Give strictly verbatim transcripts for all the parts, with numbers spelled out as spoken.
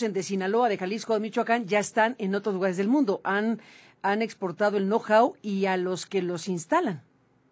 conocen de Sinaloa, de Jalisco, de Michoacán, ya están en otros lugares del mundo. Han, han exportado el know-how y a los que los instalan.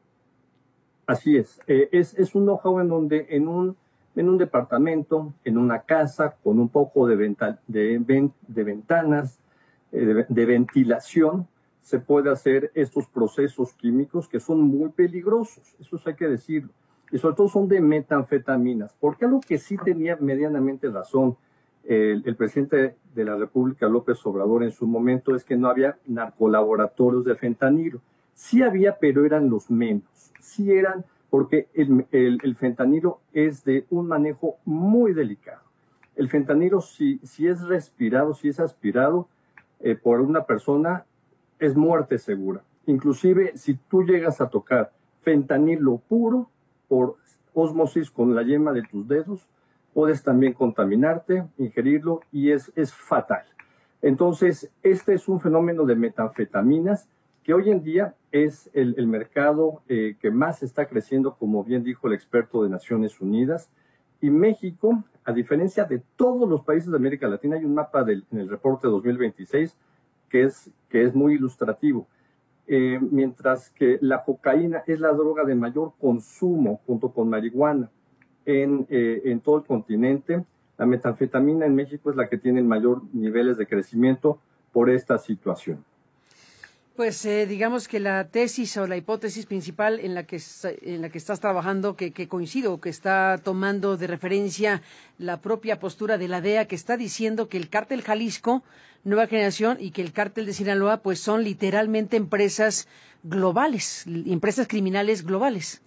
Así es. Eh, es, es un know-how en donde en un, en un departamento, en una casa, con un poco de, venta, de, ven, de ventanas, eh, de, de ventilación, se puede hacer estos procesos químicos que son muy peligrosos. Eso hay que decirlo. Y sobre todo son de metanfetaminas. Porque algo que sí tenía medianamente razón el, el presidente de la República, López Obrador, en su momento, es que no había narcolaboratorios de fentanilo. Sí había, pero eran los menos. Sí eran, porque el, el, el fentanilo es de un manejo muy delicado. El fentanilo, si, si es respirado, si es aspirado eh, por una persona, es muerte segura. Inclusive, si tú llegas a tocar fentanilo puro por ósmosis con la yema de tus dedos, puedes también contaminarte, ingerirlo, y es, es fatal. Entonces, este es un fenómeno de metanfetaminas que hoy en día es el, el mercado eh, que más está creciendo, como bien dijo el experto de Naciones Unidas. Y México, a diferencia de todos los países de América Latina, hay un mapa del, en el reporte dos mil veintiséis que es, que es muy ilustrativo. Eh, mientras que la cocaína es la droga de mayor consumo junto con marihuana en, eh, en todo el continente, la metanfetamina en México es la que tiene mayor niveles de crecimiento por esta situación. Pues eh, digamos que la tesis o la hipótesis principal en la que en la que estás trabajando, que, que coincido, que está tomando de referencia la propia postura de la D E A, que está diciendo que el cártel Jalisco, Nueva Generación, y que el cártel de Sinaloa, pues son literalmente empresas globales, empresas criminales globales.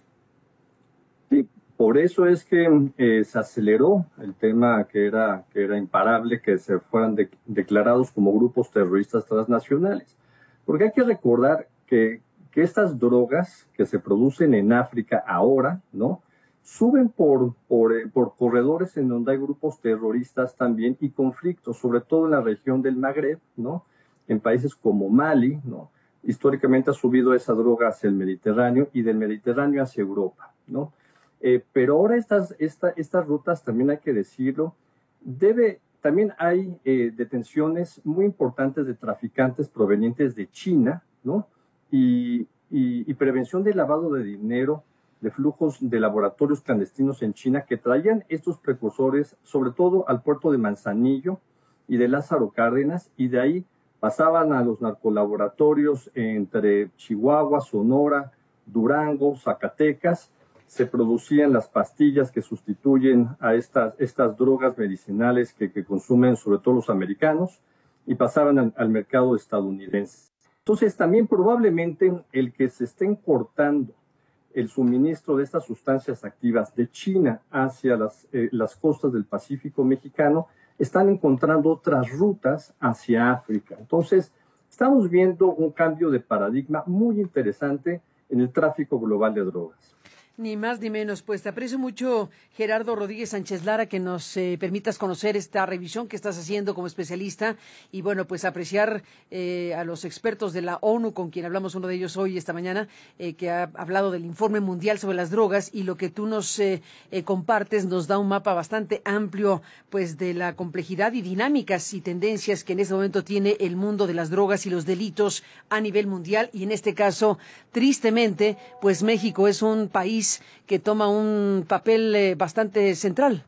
Sí, por eso es que eh, se aceleró el tema que era, que era imparable, que se fueran de, declarados como grupos terroristas transnacionales. Porque hay que recordar que, que estas drogas que se producen en África ahora, ¿no?, suben por, por, eh, por corredores en donde hay grupos terroristas también y conflictos, sobre todo en la región del Magreb, ¿no?, en países como Mali, ¿no? Históricamente ha subido esa droga hacia el Mediterráneo y del Mediterráneo hacia Europa, ¿no? Eh, pero ahora estas, esta, estas rutas, también hay que decirlo, debe... También hay eh, detenciones muy importantes de traficantes provenientes de China, ¿no? Y, y, y prevención de lavado de dinero, de flujos de laboratorios clandestinos en China que traían estos precursores, sobre todo al puerto de Manzanillo y de Lázaro Cárdenas, y de ahí pasaban a los narcolaboratorios entre Chihuahua, Sonora, Durango, Zacatecas. Se producían las pastillas que sustituyen a estas, estas drogas medicinales que, que consumen sobre todo los americanos, y pasaban al, al mercado estadounidense. Entonces, también probablemente el que se estén cortando el suministro de estas sustancias activas de China hacia las, eh, las costas del Pacífico mexicano, están encontrando otras rutas hacia África. Entonces, estamos viendo un cambio de paradigma muy interesante en el tráfico global de drogas. Ni más ni menos. Pues te aprecio mucho, Gerardo Rodríguez Sánchez Lara, que nos eh, permitas conocer esta revisión que estás haciendo como especialista, y bueno, pues apreciar eh, a los expertos de la ONU, con quien hablamos, uno de ellos hoy, esta mañana, eh, que ha hablado del informe mundial sobre las drogas, y lo que tú nos eh, eh, compartes nos da un mapa bastante amplio, pues de la complejidad y dinámicas y tendencias que en este momento tiene el mundo de las drogas y los delitos a nivel mundial, y en este caso, tristemente, pues México es un país que toma un papel eh, bastante central.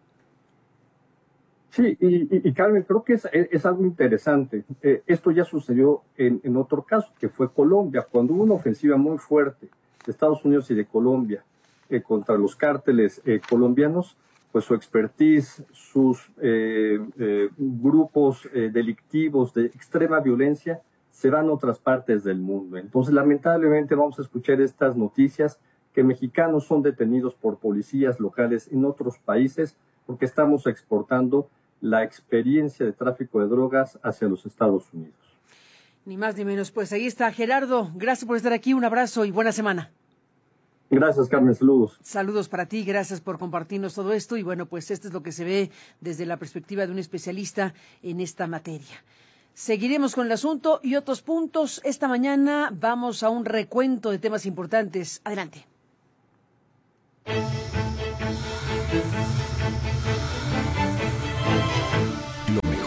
Sí, y, y, y Carmen, creo que es, es algo interesante. Eh, esto ya sucedió en, en otro caso, que fue Colombia, cuando hubo una ofensiva muy fuerte de Estados Unidos y de Colombia eh, contra los cárteles eh, colombianos, pues su expertise, sus eh, eh, grupos eh, delictivos de extrema violencia se van a otras partes del mundo. Entonces, lamentablemente, vamos a escuchar estas noticias que mexicanos son detenidos por policías locales en otros países porque estamos exportando la experiencia de tráfico de drogas hacia los Estados Unidos. Ni más ni menos. Pues ahí está, Gerardo. Gracias por estar aquí. Un abrazo y buena semana. Gracias, Carmen. Saludos. Saludos para ti. Gracias por compartirnos todo esto. Y bueno, pues esto es lo que se ve desde la perspectiva de un especialista en esta materia. Seguiremos con el asunto y otros puntos. Esta mañana vamos a un recuento de temas importantes. Adelante.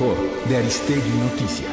mejor de Aristegui Noticias.